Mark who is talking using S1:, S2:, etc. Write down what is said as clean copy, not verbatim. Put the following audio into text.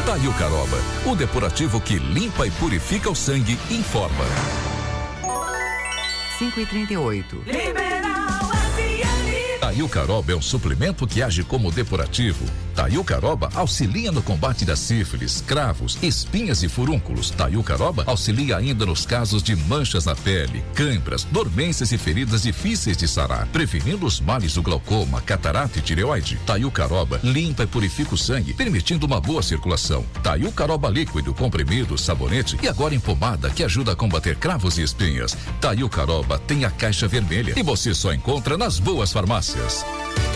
S1: Taiucaroba, o depurativo que limpa e purifica o sangue, informa.
S2: 5h38.
S1: Taiucaroba é um suplemento que age como depurativo. Taiucaroba auxilia no combate da sífilis, cravos, espinhas e furúnculos. Taiucaroba auxilia ainda nos casos de manchas na pele, câimbras, dormências e feridas difíceis de sarar, prevenindo os males do glaucoma, catarata e tireoide. Taiucaroba limpa e purifica o sangue, permitindo uma boa circulação. Taiucaroba líquido, comprimido, sabonete e agora em pomada, que ajuda a combater cravos e espinhas. Taiucaroba tem a caixa vermelha e você só encontra nas boas farmácias.